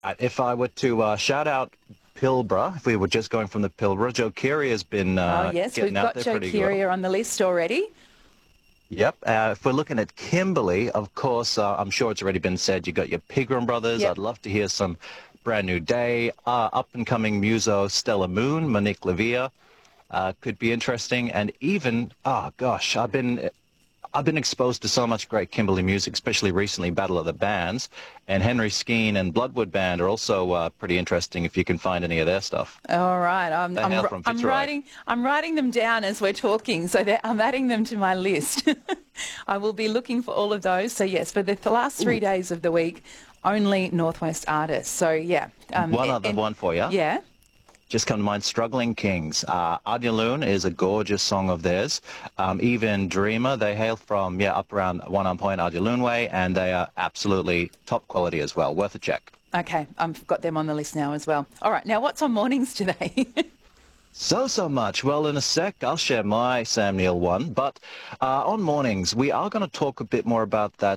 If I were to shout out Pilbara, if we were just going from the Pilbara, Joe Keary has been yes, we've getting out got there Joe pretty Keary well. on the list already. Yep. If we're looking at Kimberley, of course, I'm sure it's already been said, you got your Pigram brothers. Yep. I'd love to hear some Brand New Day, up-and-coming muso Stella Moon, Monique Levia, could be interesting. And even, oh gosh, I've been exposed to so much great Kimberley music, especially recently, Battle of the Bands, and Henry Skeen and Bloodwood Band are also pretty interesting if you can find any of their stuff. All right, I'm writing them down as we're talking, so I'm adding them to my list. I will be looking for all of those. So yes, for the last 3 days of the week, only Northwest artists. So yeah. One other one for you. Yeah. Just come to mind, Struggling Kings. Anya Loon is a gorgeous song of theirs. Even Dreamer, they hail from, up around One Arm Point, Anya Loon way, and they are absolutely top quality as well. Worth a check. Okay, I've got them on the list now as well. All right, now what's on mornings today? So much. Well, in a sec, I'll share my Sam Neill one. But on mornings, we are going to talk a bit more about that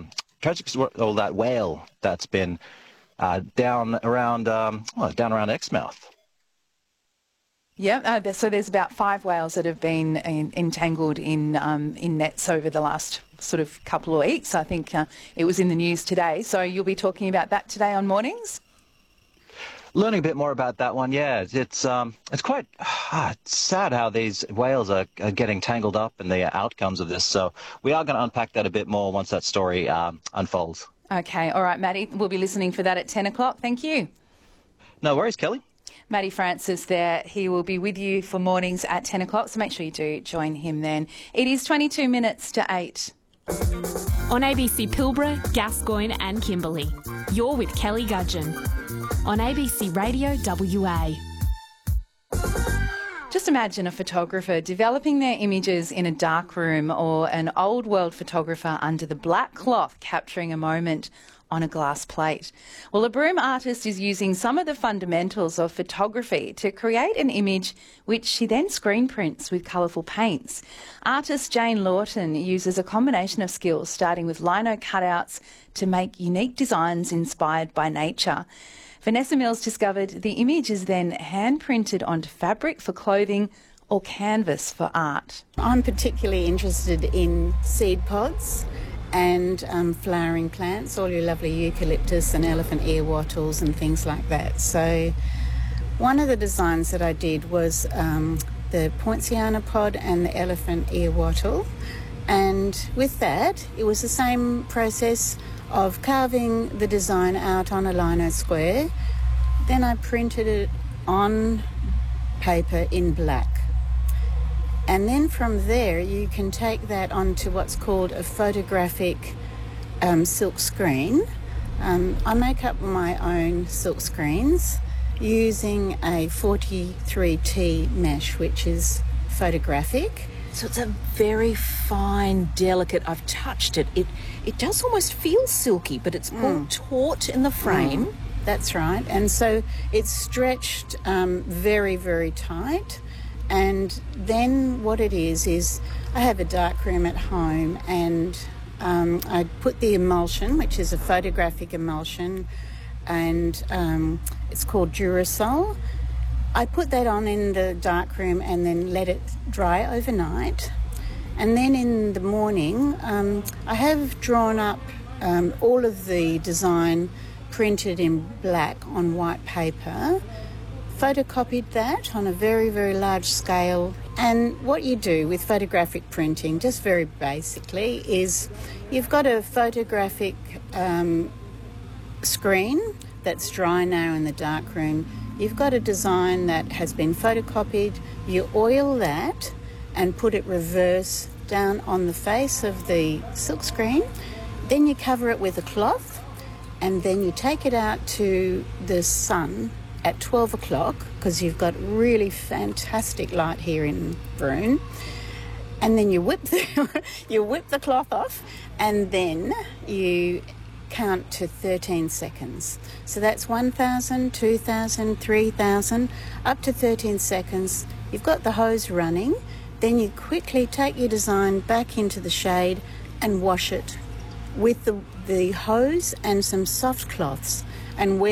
that whale that's been down around Exmouth. Yeah, so there's about 5 whales that have been entangled in nets over the last sort of couple of weeks. I think it was in the news today. So you'll be talking about that today on mornings? Learning a bit more about that one, yeah. It's quite sad how these whales are getting tangled up and the outcomes of this. So we are going to unpack that a bit more once that story unfolds. Okay, all right, Maddie, we'll be listening for that at 10 o'clock. Thank you. No worries, Kelly. Matty Francis there. He will be with you for mornings at 10 o'clock, so make sure you do join him then. It is 22 minutes to 8. On ABC Pilbara, Gascoyne and Kimberley. You're with Kelly Gudgeon. On ABC Radio WA. Just imagine a photographer developing their images in a dark room, or an old world photographer under the black cloth capturing a moment on a glass plate. Well, a Broome artist is using some of the fundamentals of photography to create an image which she then screen prints with colourful paints. Artist Jane Lawton uses a combination of skills, starting with lino cutouts to make unique designs inspired by nature. Vanessa Mills discovered the image is then hand-printed onto fabric for clothing or canvas for art. I'm particularly interested in seed pods and flowering plants, all your lovely eucalyptus and elephant ear wattles and things like that. So one of the designs that I did was the poinciana pod and the elephant ear wattle, and with that it was the same process of carving the design out on a lino square. Then I printed it on paper in black. And then from there, you can take that onto what's called a photographic silk screen. I make up my own silk screens using a 43T mesh, which is photographic. So it's a very fine, delicate, I've touched it. It does almost feel silky, but it's all taut in the frame. That's right. And so it's stretched very, very tight. And then what it is I have a darkroom at home, and I put the emulsion, which is a photographic emulsion, and it's called Durasol. I put that on in the darkroom and then let it dry overnight. And then in the morning, I have drawn up all of the design printed in black on white paper, photocopied that on a very, very large scale. And what you do with photographic printing, just very basically, is you've got a photographic screen that's dry now in the darkroom. You've got a design that has been photocopied. You oil that and put it reverse down on the face of the silk screen. Then you cover it with a cloth, and then you take it out to the sun at 12 o'clock, because you've got really fantastic light here in Broome. And then you whip the cloth off, and then you count to 13 seconds. So that's 1,000, 2,000, 3,000, up to 13 seconds. You've got the hose running. Then you quickly take your design back into the shade and wash it with the hose and some soft cloths, and